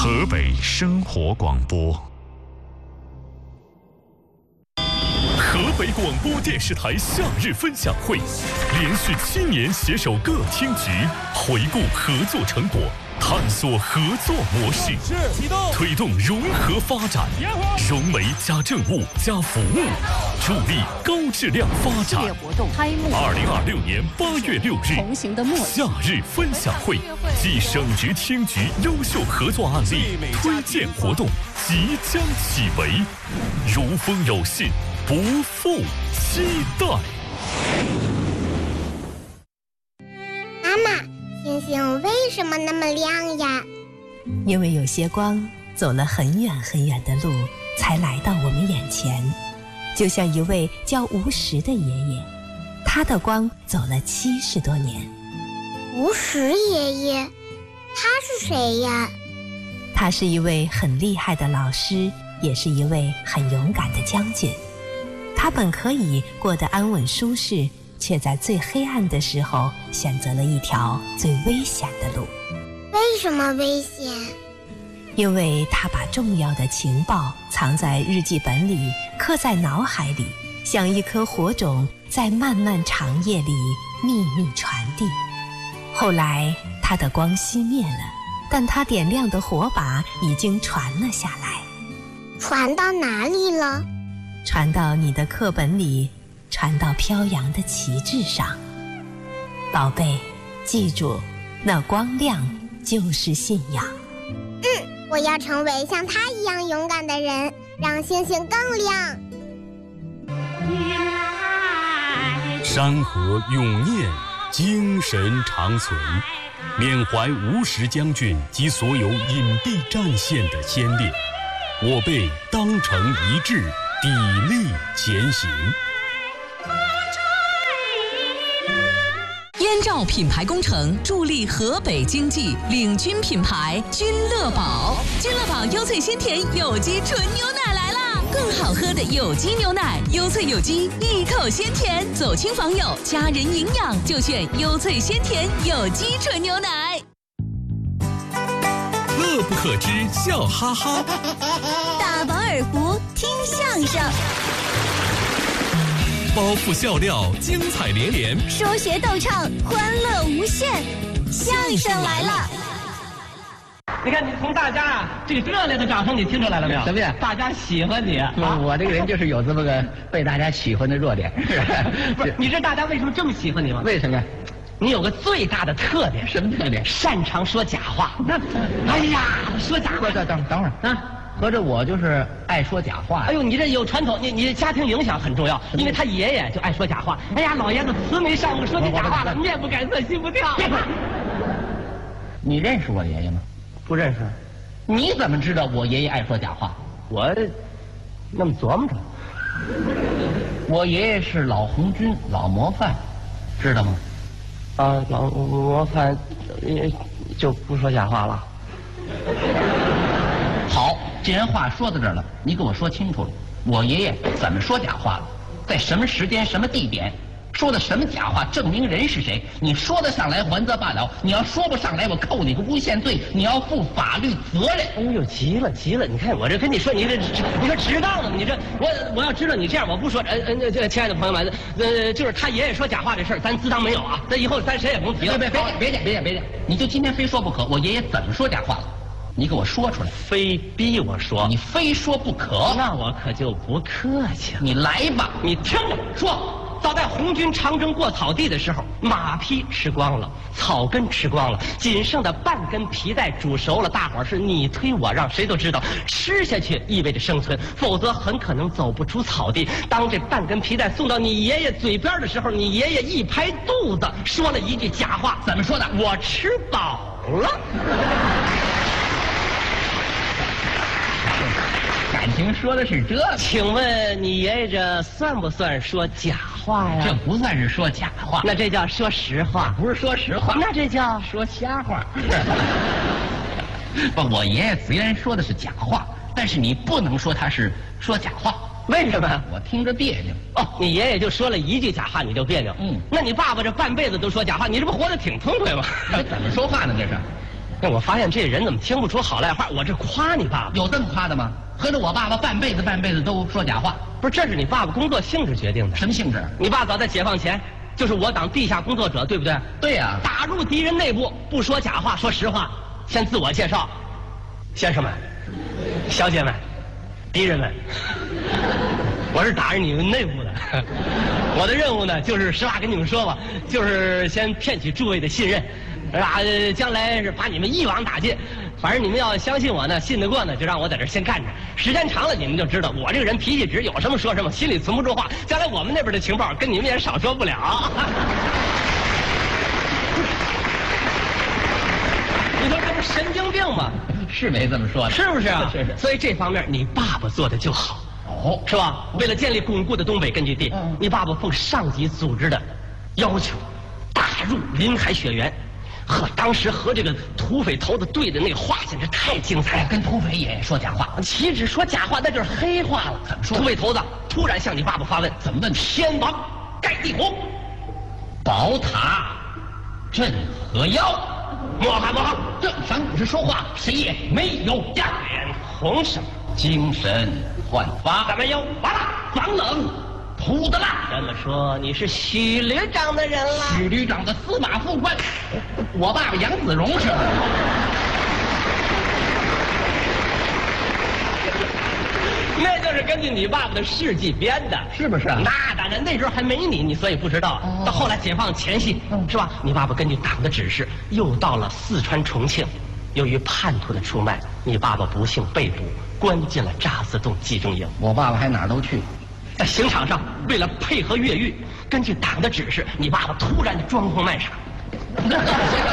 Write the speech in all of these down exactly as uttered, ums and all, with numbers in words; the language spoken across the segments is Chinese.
河北生活广播。河北广播电视台夏日分享会，连续七年携手各厅局，回顾合作成果，探索合作模式，推动融合发展，融媒加政务加服务，助力高质量发展。 活动开幕。 二零二六年八月六日， 同行的默契。 夏日分享会暨省局厅局优秀合作案例推荐活动即将启围，如风有信，不负期待。 妈妈，星星为什么那么亮呀？ 因为有些光走了很远很远的路，才来到我们眼前。就像一位叫吴石的爷爷，他的光走了七十多年。 吴石爷爷，他是谁呀？ 他是一位很厉害的老师，也是一位很勇敢的将军。他本可以过得安稳舒适，却在最黑暗的时候选择了一条最危险的路。 为什么危险？ 因为他把重要的情报藏在日记本里，刻在脑海里，像一颗火种，在漫漫长夜里秘密传递。后来他的光熄灭了，但他点亮的火把已经传了下来。 传到哪里了？ 传到你的课本里，传到飘扬的旗帜上。宝贝，记住，那光亮就是信仰。 嗯，我要成为像他一样勇敢的人，让星星更亮。 山河永念，精神长存，缅怀吴石将军及所有隐蔽战线的先烈，我辈当成一致，砥砺前行。 燕赵品牌工程助力河北经济，领军品牌君乐宝。君乐宝优萃鲜甜有机纯牛奶来啦！更好喝的有机牛奶，优萃有机，一口鲜甜。走亲访友，家人营养就选优萃鲜甜有机纯牛奶。 乐不可支，笑哈哈。 打饱耳福，听相声。 包袱笑料，精彩连连； 说学逗唱，欢乐无限。相声来了！ 你看，你从大家啊这个热烈的掌声，你听出来了没有？ 什么呀？ 大家喜欢你啊！ 我这个人就是有这么个被大家喜欢的弱点。 不是，你知道大家为什么这么喜欢你吗？ 为什么？ 你有个最大的特点。 什么特点？ 擅长说假话。那，哎呀，说假话。 等等等会儿啊！合着我就是爱说假话。 哎呦，你这有传统，你你家庭影响很重要，因为他爷爷就爱说假话。哎呀，老爷子慈眉善目，说起假话了，面不改色心不跳。 你认识我爷爷吗？ 不认识。 你怎么知道我爷爷爱说假话？ 我那么琢磨着。 我爷爷是老红军，老模范，知道吗？ 啊，老模范就不说假话了。 好，既然话说到这儿了，你给我说清楚了，我爷爷怎么说假话了？在什么时间、什么地点说的什么假话？证明人是谁？你说得上来还则罢了，你要说不上来，我扣你个诬陷罪，你要负法律责任。 哎呦，急了急了！你看我这跟你说，你这你说值当的吗？你这我我要知道你这样，我不说。呃呃，这亲爱的朋友们，呃，就是他爷爷说假话这事儿，咱自当没有啊。这以后咱谁也甭提了。 别别别别介别介别介，你就今天非说不可。我爷爷怎么说假话了？你给我说出来， 非逼我说， 你非说不可， 那我可就不客气了。 你来吧， 你听着说。早在红军长征过草地的时候，马匹吃光了，草根吃光了，仅剩的半根皮带煮熟了，大伙儿是你推我让，谁都知道吃下去意味着生存，否则很可能走不出草地。当这半根皮带送到你爷爷嘴边的时候，你爷爷一拍肚子说了一句假话， 怎么说的？ 我吃饱了。 感情说的是这个， 请问你爷爷这算不算说假话呀？ 这不算是说假话， 那这叫说实话。 不是说实话， 那这叫说瞎话。不，我爷爷虽然说的是假话，但是你不能说他是说假话。 为什么？ 我听着别扭。 哦，你爷爷就说了一句假话，你就别扭。 嗯， 那你爸爸这半辈子都说假话，你这不活得挺痛快吗？ 怎么说话呢？这是。 那我发现这人怎么听不出好赖话？我这夸你爸爸， 有这么夸的吗？合着我爸爸半辈子半辈子都说假话？ 不是，这是你爸爸工作性质决定的。 什么性质？ 你爸早在解放前就是我党地下工作者，对不对？ 对呀、啊。 打入敌人内部，不说假话，说实话。先自我介绍，先生们、小姐们、敌人们，我是打入你们内部的。我的任务呢，就是实话跟你们说吧，就是先骗取诸位的信任，啊，将来是把你们一网打尽。反正你们要相信我呢，信得过呢，就让我在这先干着。时间长了，你们就知道我这个人脾气直，有什么说什么，心里存不住话。将来我们那边的情报跟你们也少说不了。你说这不神经病吗？ 是没这么说的， 是不是啊？ 是是。 所以这方面你爸爸做的就好。 哦， 是吧？为了建立巩固的东北根据地，嗯、你爸爸奉上级组织的要求，打入临海雪原，和当时和这个土匪头子对的那个话简直太精彩了。 跟土匪也说假话， 岂止说假话，那就是黑话了。 怎么说？ 土匪头子突然向你爸爸发问： 怎么问？ 天王盖地虎， 宝塔镇河妖。 莫哈莫哈， 这咱不是说话，谁也没有呀。 脸红什么？ 精神焕发。 咱们有完了，防冷土的辣。 这么说，你是许旅长的人了？ 许旅长的司马副官，我爸爸杨子荣是。 那就是根据你爸爸的事迹编的， 是不是啊？ 那当然，那时候还没你，你所以不知道。哦、到后来解放前夕，嗯、是吧？你爸爸根据党的指示，又到了四川重庆。由于叛徒的出卖，你爸爸不幸被捕，关进了渣滓洞集中营。 我爸爸还哪儿都去。 在刑场上，为了配合越狱，根据党的指示，你爸爸突然装疯卖傻。 歇会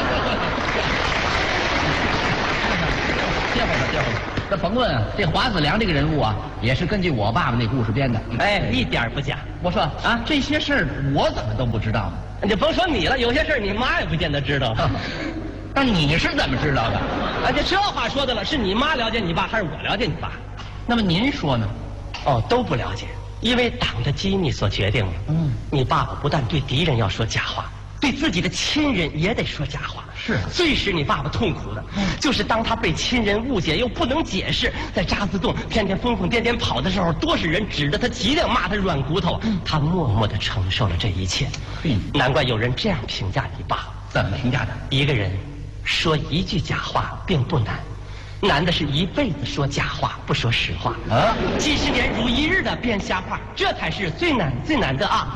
儿，歇会儿。这甭论啊，这华子良这个人物啊，也是根据我爸爸那故事编的。 哎，一点不假。 我说啊，这些事儿我怎么都不知道呢？ 你甭说你了，有些事儿你妈也不见得知道。 那你是怎么知道的？ 啊，这这话说的了，是你妈了解你爸，还是我了解你爸？ 那么您说呢？ 哦，都不了解，因为党的机密所决定的。嗯，你爸爸不但对敌人要说假话，对自己的亲人也得说假话。 是， 最使你爸爸痛苦的，嗯、就是当他被亲人误解又不能解释，在渣滓洞天天疯疯癫癫跑的时候，多少人指着他脊梁骂他软骨头，嗯、他默默地承受了这一切。嗯，难怪有人这样评价你爸。 怎么评价的？ 一个人说一句假话并不难，难的是一辈子说假话不说实话啊！几十年如一日的编瞎话，这才是最难最难的啊！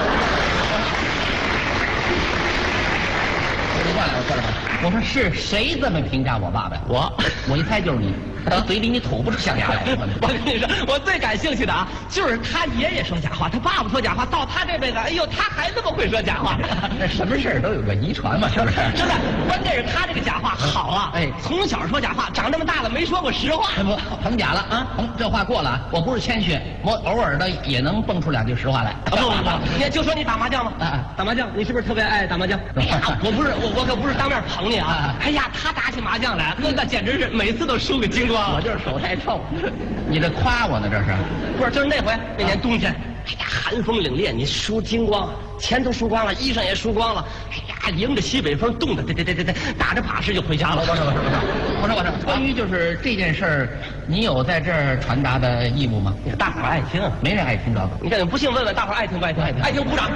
我过来，我过来，我说是谁这么评价我爸爸？ 我， 我一猜就是你。嘴里你吐不出象牙来。 我跟你说，我最感兴趣的啊，就是他爷爷说假话，他爸爸说假话，到他这辈子，哎呦，他还这么会说假话。 那什么事儿都有个遗传嘛，是不是？ 真的，关键是他这个假话好啊！哎，从小说假话，长这么大了没说过实话。 不，捧假了啊！捧这话过了啊！我不是谦虚，我偶尔的也能蹦出两句实话来。 不不不，你就说你打麻将吗？啊，打麻将，你是不是特别爱打麻将？哎呀，我不是，我我可不是当面捧你啊！哎呀，他打起麻将来，那那简直是每次都输个精光。 我就是手太臭，你这夸我呢？这是？ 不是，就是那回那年冬天，哎呀，寒风凛冽，你输精光，钱都输光了，衣裳也输光了，哎呀，迎着西北风，冻得，对对对对对，打着把式就回家了。 我说我说我说我说，关于就是这件事儿，你有在这儿传达的义务吗？ 大伙儿爱听， 没人爱听这个。 你看，不信问问大伙儿爱听不爱听？爱听，爱听鼓掌。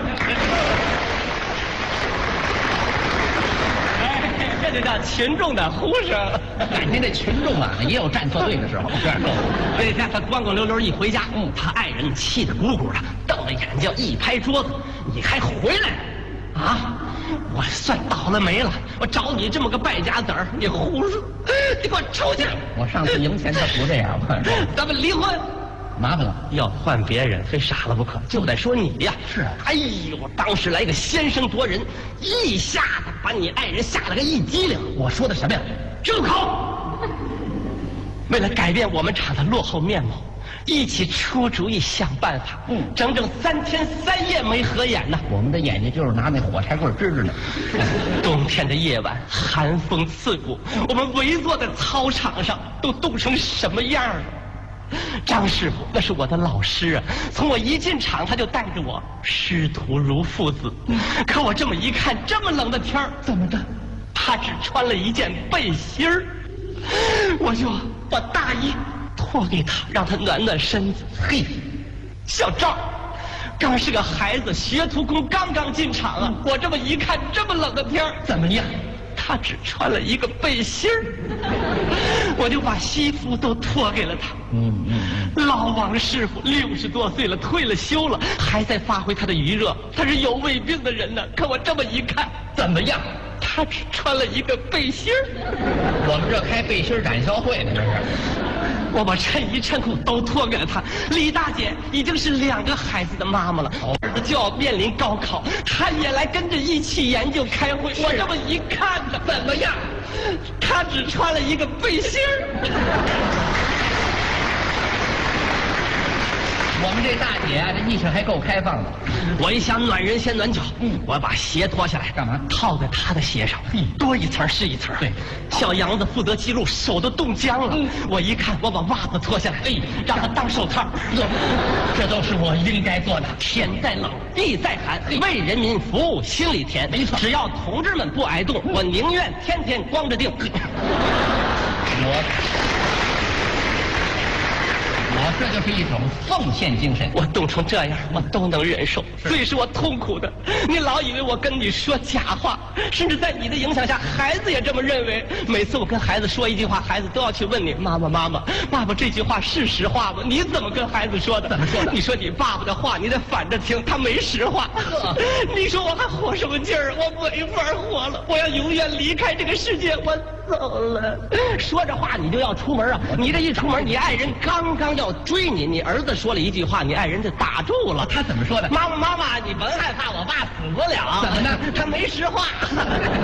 这就叫群众的呼声。 感情这群众啊，也有站错队的时候。是。 那天他光光溜溜一回家，嗯，他爱人气得鼓鼓的，瞪着眼睛一拍桌子：“你还回来？啊！我算倒了霉了！我找你这么个败家子儿，你胡说！你给我出去！” 我上次赢钱他不这样， 咱们离婚。 麻烦了， 要换别人非傻了不可，就得说你呀。 是啊， 哎呦，当时来个先声夺人，一下子把你爱人吓了个一激灵。 我说的什么呀？ 住口！为了改变我们厂的落后面貌，一起出主意想办法。嗯，整整三天三夜没合眼呢。 我们的眼睛就是拿那火柴棍支着呢。 冬天的夜晚，寒风刺骨，我们围坐在操场上，都冻成什么样了？张师傅，那是我的老师啊！从我一进厂，他就带着我，师徒如父子。可我这么一看，这么冷的天儿， 怎么着？ 他只穿了一件背心儿，我就把大衣脱给他，让他暖暖身子。嘿，小赵，刚是个孩子，学徒工刚刚进厂啊，我这么一看，这么冷的天儿，怎么样？他只穿了一个背心儿，我就把西服都脱给了他。嗯嗯，老王师傅六十多岁了，退了休了，还在发挥他的余热。他是有胃病的人呢，可我这么一看，怎么样？他只穿了一个背心儿。 我们这开背心展销会呢，这是。 我把衬衣衬裤都脱给了他。李大姐已经是两个孩子的妈妈了，儿子就要面临高考，她也来跟着一起研究开会。我这么一看呢，怎么样？她只穿了一个背心儿。 我们这大姐啊，这意识还够开放的。 我一想暖人先暖脚，嗯，我把鞋脱下来，干嘛？套在她的鞋上，嗯，多一层是一层。对，小杨子负责记录，手都冻僵了。嗯，我一看，我把袜子脱下来，哎，让他当手套。这都是我应该做的。天再冷，地再寒，为人民服务心里甜。没错，只要同志们不挨冻，我宁愿天天光着腚。我。我这就是一种奉献精神。我冻成这样，我都能忍受。最是我痛苦的，你老以为我跟你说假话，甚至在你的影响下，孩子也这么认为。每次我跟孩子说一句话，孩子都要去问你：妈妈，妈妈，爸爸这句话是实话吗？你怎么跟孩子说的？怎么说的？你说你爸爸的话，你得反着听，他没实话。你说我还活什么劲儿？我没法活了，我要永远离开这个世界，我走了。说着话，你就要出门啊！你这一出门，你爱人刚刚要追你，你儿子说了一句话，你爱人就打住了。他怎么说的？妈妈，妈妈，你甭害怕，我爸死不了。怎么呢？他没实话。